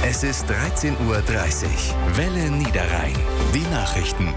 Es ist 13:30 Uhr. Welle Niederrhein. Die Nachrichten.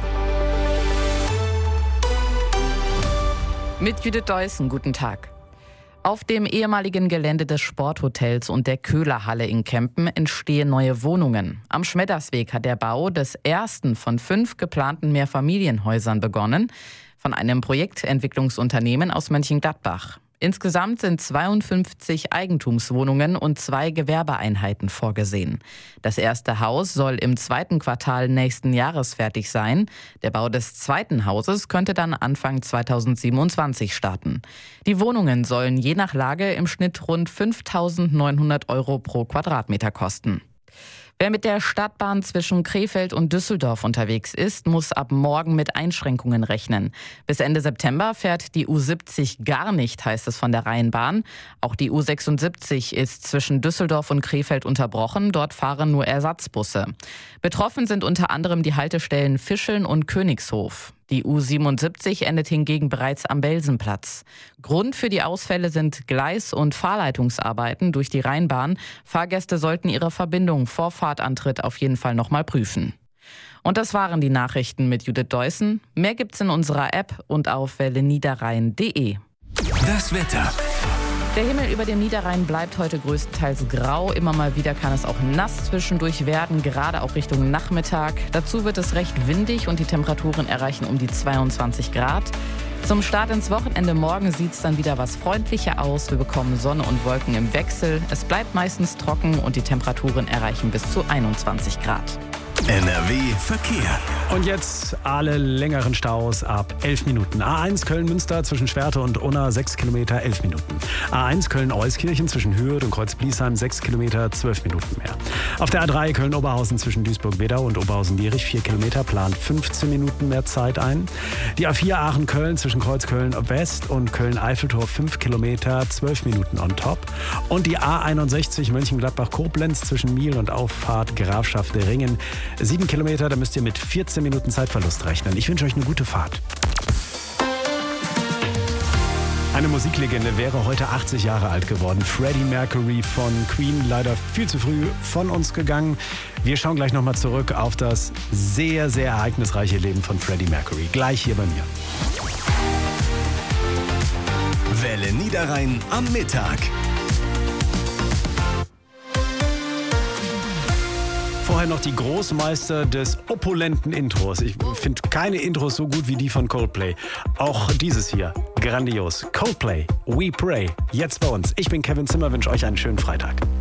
Mit Judith Deussen, guten Tag. Auf dem ehemaligen Gelände des Sporthotels und der Köhlerhalle in Kempen entstehen neue Wohnungen. Am Schmeddersweg hat der Bau des ersten von 5 geplanten Mehrfamilienhäusern begonnen, von einem Projektentwicklungsunternehmen aus Mönchengladbach. Insgesamt sind 52 Eigentumswohnungen und 2 Gewerbeeinheiten vorgesehen. Das erste Haus soll im 2. Quartal nächsten Jahres fertig sein. Der Bau des zweiten Hauses könnte dann Anfang 2027 starten. Die Wohnungen sollen je nach Lage im Schnitt rund 5.900 € pro Quadratmeter kosten. Wer mit der Stadtbahn zwischen Krefeld und Düsseldorf unterwegs ist, muss ab morgen mit Einschränkungen rechnen. Bis Ende September fährt die U70 gar nicht, heißt es von der Rheinbahn. Auch die U76 ist zwischen Düsseldorf und Krefeld unterbrochen. Dort fahren nur Ersatzbusse. Betroffen sind unter anderem die Haltestellen Fischeln und Königshof. Die U77 endet hingegen bereits am Belsenplatz. Grund für die Ausfälle sind Gleis- und Fahrleitungsarbeiten durch die Rheinbahn. Fahrgäste sollten ihre Verbindung vor Fahrtantritt auf jeden Fall nochmal prüfen. Und das waren die Nachrichten mit Judith Deussen. Mehr gibt's in unserer App und auf welleniederrhein.de. Das Wetter. Der Himmel über dem Niederrhein bleibt heute größtenteils grau. Immer mal wieder kann es auch nass zwischendurch werden, gerade auch Richtung Nachmittag. Dazu wird es recht windig und die Temperaturen erreichen um die 22 Grad. Zum Start ins Wochenende morgen sieht es dann wieder was freundlicher aus. Wir bekommen Sonne und Wolken im Wechsel. Es bleibt meistens trocken und die Temperaturen erreichen bis zu 21 Grad. NRW Verkehr. Und jetzt alle längeren Staus ab 11 Minuten. A1 Köln-Münster zwischen Schwerte und Unna 6 Kilometer, 11 Minuten. A1 Köln-Euskirchen zwischen Hürth und Kreuz-Bliesheim 6 Kilometer, 12 Minuten mehr. Auf der A3 Köln-Oberhausen zwischen Duisburg-Wedau und Oberhausen-Lierich 4 Kilometer, plant 15 Minuten mehr Zeit ein. Die A4 Aachen-Köln zwischen Kreuzköln-West und Köln-Eiffeltor 5 Kilometer, 12 Minuten on top. Und die A61 Mönchengladbach-Koblenz zwischen Miel und Auffahrt Grafschaft-Ringen 7 Kilometer, da müsst ihr mit 14 Minuten Zeitverlust rechnen. Ich wünsche euch eine gute Fahrt. Eine Musiklegende wäre heute 80 Jahre alt geworden. Freddie Mercury von Queen, leider viel zu früh von uns gegangen. Wir schauen gleich nochmal zurück auf das sehr, sehr ereignisreiche Leben von Freddie Mercury. Gleich hier bei mir. Welle Niederrhein am Mittag. Vorher noch die Großmeister des opulenten Intros. Ich finde keine Intros so gut wie die von Coldplay. Auch dieses hier, grandios. Coldplay, We Pray, jetzt bei uns. Ich bin Kevin Zimmer, wünsche euch einen schönen Freitag.